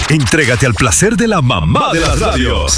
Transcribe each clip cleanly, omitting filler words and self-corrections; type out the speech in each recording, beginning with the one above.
Entrégate al placer de la mamá de las radios.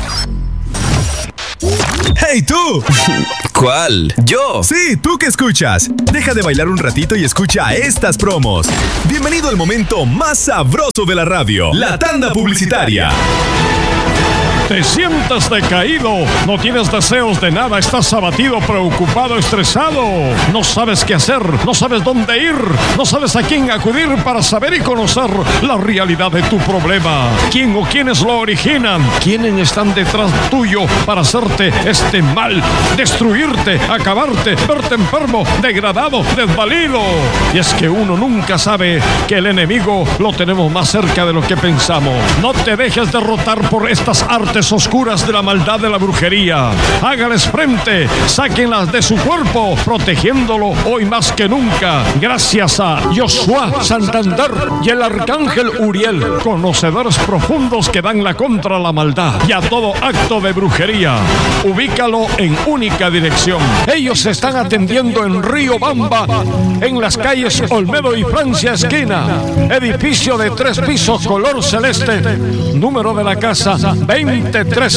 ¡Hey, tú! ¿Cuál? ¿Yo? Sí, tú que escuchas. Deja de bailar un ratito y escucha estas promos. Bienvenido al momento más sabroso de la radio, la tanda publicitaria. Te sientes decaído, no tienes deseos de nada, estás abatido, preocupado, estresado. No sabes qué hacer, no sabes dónde ir, no sabes a quién acudir para saber y conocer la realidad de tu problema. ¿Quién o quiénes lo originan? ¿Quiénes están detrás tuyo para hacerte este mal? Destruirte, acabarte, verte enfermo, degradado, desvalido. Y es que uno nunca sabe que el enemigo lo tenemos más cerca de lo que pensamos. No te dejes derrotar por estas artes oscuras de la maldad de la brujería. Hágales frente, sáquenlas de su cuerpo, protegiéndolo hoy más que nunca. Gracias a Joshua Santander y el arcángel Uriel, conocedores profundos que dan la contra la maldad y a todo acto de brujería. Ubícalo en única dirección. Ellos se están atendiendo en Riobamba, en las calles Olmedo y Francia esquina. Edificio de 3 pisos color celeste. Número de la casa 2013.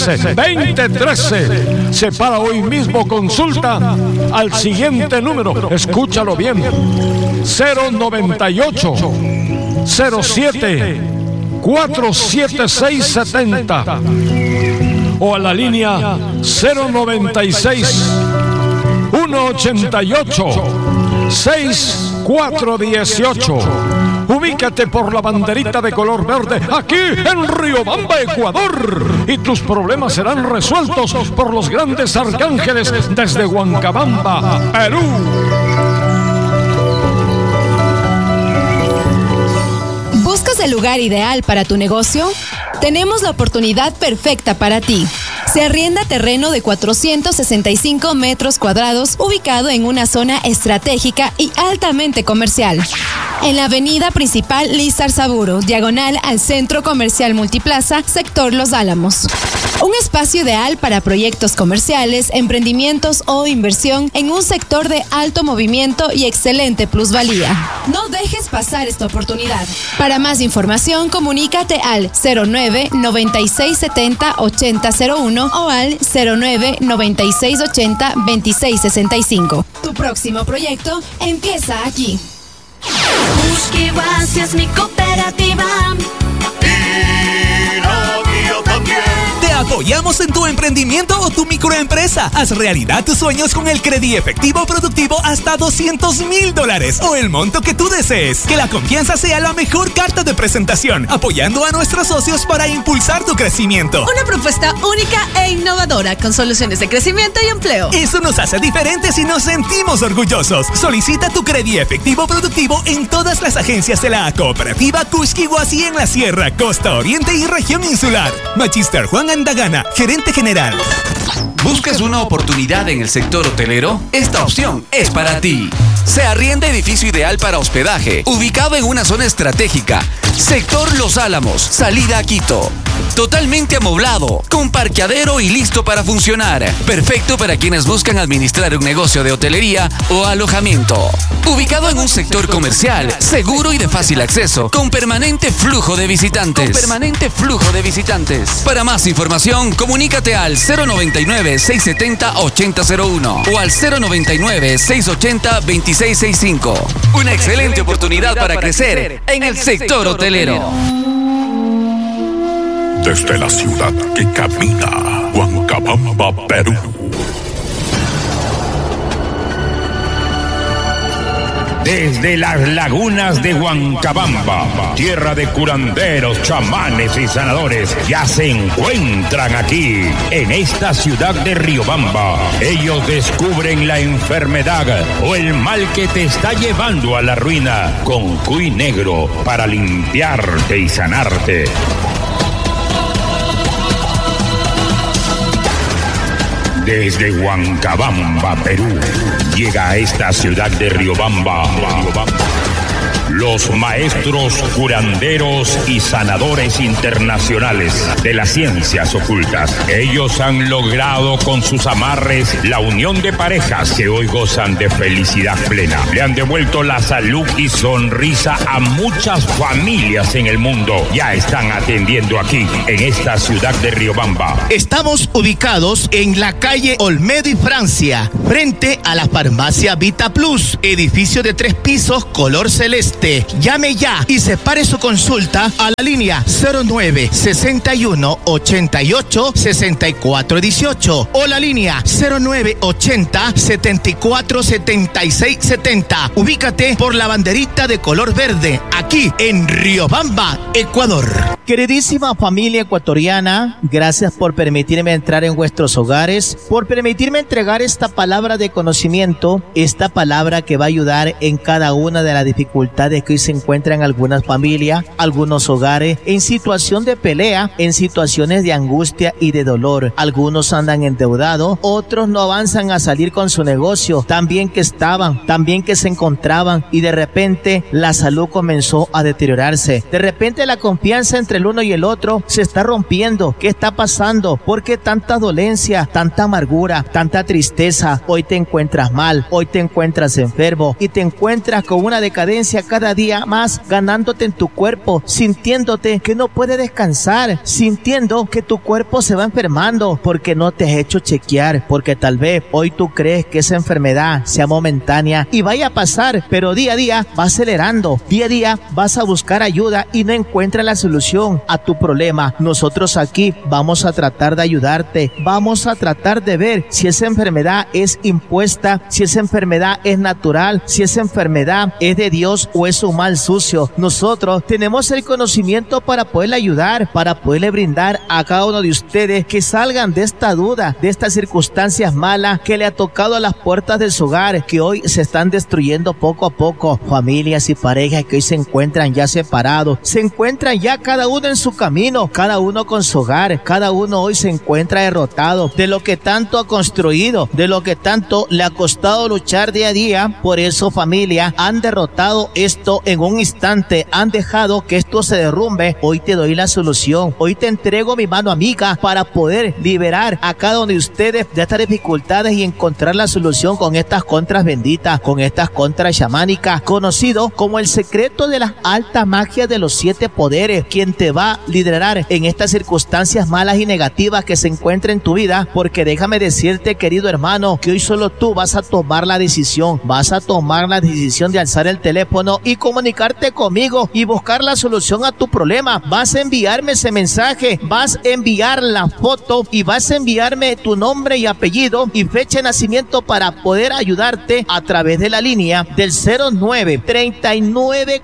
Separa hoy mismo consulta al siguiente número. Escúchalo bien. 098 07 47670 o a la línea 096 188 6418. Ubícate por la banderita de color verde aquí en Riobamba, Ecuador. Y tus problemas serán resueltos por los grandes arcángeles desde Huancabamba, Perú. ¿Buscas el lugar ideal para tu negocio? Tenemos la oportunidad perfecta para ti. Se arrienda terreno de 465 metros cuadrados ubicado en una zona estratégica y altamente comercial. En la avenida principal Lizarzaburu, diagonal al Centro Comercial Multiplaza, sector Los Álamos. Un espacio ideal para proyectos comerciales, emprendimientos o inversión en un sector de alto movimiento y excelente plusvalía. No dejes pasar esta oportunidad. Para más información, comunícate al 09 96 70 80 01 o al 09 96 80 26 65. Tu próximo proyecto empieza aquí. Kushkiwasi es mi cooperativa. Y la mía también. Te apoyamos en tu emprendimiento o tu microempresa. Haz realidad tus sueños con el Credi Efectivo Productivo hasta $200,000 o el monto que tú desees. Que la confianza sea la mejor carta de presentación, apoyando a nuestros socios para impulsar tu crecimiento. Una propuesta única e innovadora con soluciones de crecimiento y empleo. Eso nos hace diferentes y nos sentimos orgullosos. Solicita tu Credi Efectivo Productivo en todas las agencias de la cooperativa Kushkiwasi en la Sierra, Costa Oriente y Región Insular. Magister Juan Andagana, gerente general. ¿Buscas una oportunidad en el sector hotelero? Esta opción es para ti. Se arrienda edificio ideal para hospedaje, ubicado en una zona estratégica. Sector Los Álamos, salida a Quito. Totalmente amoblado, con parqueadero y listo para funcionar. Perfecto para quienes buscan administrar un negocio de hotelería o alojamiento. Ubicado en un sector comercial, seguro y de fácil acceso, con permanente flujo de visitantes. Para más información, comunícate al 099-670-8001 o al 099-680-2665. Una excelente oportunidad para crecer en el sector hotelero. Desde la ciudad que camina, Huancabamba, Perú. Desde las lagunas de Huancabamba, tierra de curanderos, chamanes y sanadores, ya se encuentran aquí, en esta ciudad de Riobamba. Ellos descubren la enfermedad o el mal que te está llevando a la ruina con cuy negro para limpiarte y sanarte. Desde Huancabamba, Perú, llega a esta ciudad de Riobamba los maestros curanderos y sanadores internacionales de las ciencias ocultas. Ellos han logrado con sus amarres la unión de parejas que hoy gozan de felicidad plena. Le han devuelto la salud y sonrisa a muchas familias en el mundo. Ya están atendiendo aquí, en esta ciudad de Riobamba. Estamos ubicados en la calle Olmedo y Francia, frente a la farmacia Vita Plus, edificio de 3 pisos color celeste. Llame ya y separe su consulta a la línea 09 61 88 64 18 o la línea 09 80 74 76 70. Ubícate por la banderita de color verde, aquí en Riobamba, Ecuador. Queridísima familia ecuatoriana, gracias por permitirme entrar en vuestros hogares, por permitirme entregar esta palabra de conocimiento, esta palabra que va a ayudar en cada una de las dificultades que hoy se encuentran algunas familias, algunos hogares, en situación de pelea, en situaciones de angustia y de dolor. Algunos andan endeudados, otros no avanzan a salir con su negocio, tan bien que estaban, tan bien que se encontraban, y de repente la salud comenzó a deteriorarse. De repente la confianza entre el uno y el otro se está rompiendo. ¿Qué está pasando? ¿Por qué tanta dolencia, tanta amargura, tanta tristeza? Hoy te encuentras mal, hoy te encuentras enfermo y te encuentras con una decadencia cada día más ganándote en tu cuerpo, sintiéndote que no puedes descansar, sintiendo que tu cuerpo se va enfermando porque no te has hecho chequear, porque tal vez hoy tú crees que esa enfermedad sea momentánea y vaya a pasar, pero día a día va acelerando, día a día vas a buscar ayuda y no encuentras la solución a tu problema. Nosotros aquí vamos a tratar de ayudarte, vamos a tratar de ver si esa enfermedad es impuesta, si esa enfermedad es natural, si esa enfermedad es de Dios o es un mal sucio. Nosotros tenemos el conocimiento para poderle ayudar, para poderle brindar a cada uno de ustedes que salgan de esta duda, de estas circunstancias malas que le ha tocado a las puertas de su hogar, que hoy se están destruyendo poco a poco. Familias y parejas que hoy se encuentran ya separados, se encuentran ya cada uno en su camino, cada uno con su hogar, cada uno hoy se encuentra derrotado de lo que tanto ha construido, de lo que tanto le ha costado luchar día a día. Por eso, familia, han derrotado esto en un instante, han dejado que esto se derrumbe. Hoy te doy la solución, hoy te entrego mi mano amiga para poder liberar a cada uno de ustedes de estas dificultades y encontrar la solución con estas contras benditas, con estas contras chamánicas, conocido como el secreto de las altas magias de los 7 poderes, quien te va a liderar en estas circunstancias malas y negativas que se encuentran en tu vida, porque déjame decirte, querido hermano, que hoy solo tú vas a tomar la decisión, de alzar el teléfono y comunicarte conmigo y buscar la solución a tu problema. Vas a enviarme ese mensaje, vas a enviar la foto y vas a enviarme tu nombre y apellido y fecha de nacimiento para poder ayudarte a través de la línea del 09 39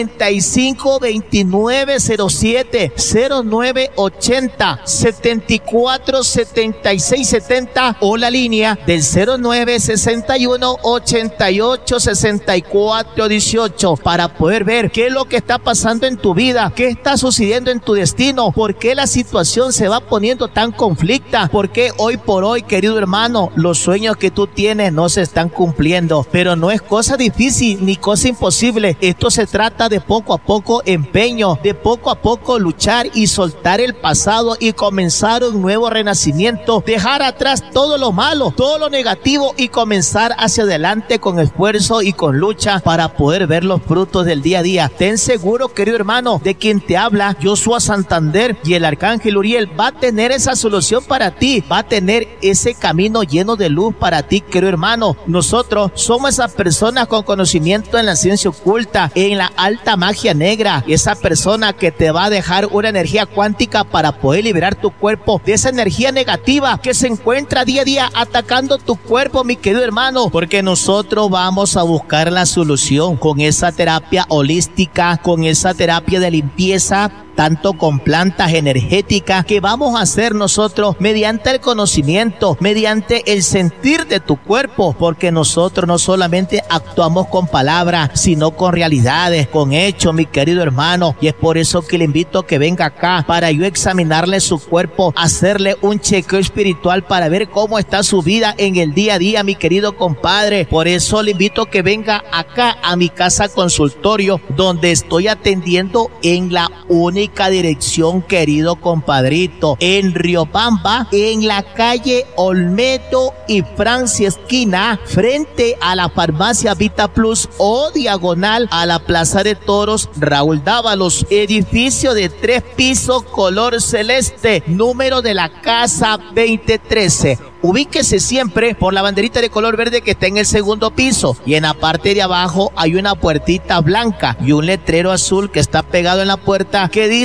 45 29 07 09 80 74 76 70 o la línea del 09 61 88 64 18 para poder ver qué es lo que está pasando en tu vida, qué está sucediendo en tu destino, por qué la situación se va poniendo tan conflicta, por qué hoy por hoy, querido hermano, los sueños que tú tienes no se están cumpliendo. Pero no es cosa difícil ni cosa imposible, esto se trata de poco a poco empeño, de poco a poco luchar y soltar el pasado y comenzar un nuevo renacimiento, dejar atrás todo lo malo, todo lo negativo y comenzar hacia adelante con esfuerzo y con lucha para poder ver los frutos del día a día. Ten seguro, querido hermano, de quien te habla, Joshua Santander, y el arcángel Uriel va a tener esa solución para ti, va a tener ese camino lleno de luz para ti, querido hermano. Nosotros somos esas personas con conocimiento en la ciencia oculta, en la alta magia negra, esa persona que te va a dejar una energía cuántica para poder liberar tu cuerpo de esa energía negativa que se encuentra día a día atacando tu cuerpo, mi querido hermano, porque nosotros vamos a buscar la solución con esa terapia holística, con esa terapia de limpieza tanto con plantas energéticas que vamos a hacer nosotros mediante el conocimiento, mediante el sentir de tu cuerpo, porque nosotros no solamente actuamos con palabras, sino con realidades, con hechos, mi querido hermano, y es por eso que le invito a que venga acá para yo examinarle su cuerpo, hacerle un chequeo espiritual para ver cómo está su vida en el día a día, mi querido compadre. Por eso le invito a que venga acá a mi casa consultorio, donde estoy atendiendo en la única dirección, querido compadrito, en Riobamba, en la calle Olmedo y Francia esquina, frente a la farmacia Vita Plus o diagonal a la Plaza de Toros Raúl Dávalos, edificio de 3 pisos color celeste, número de la casa 2013. Ubíquese siempre por la banderita de color verde que está en el segundo piso, y en la parte de abajo hay una puertita blanca y un letrero azul que está pegado en la puerta que dice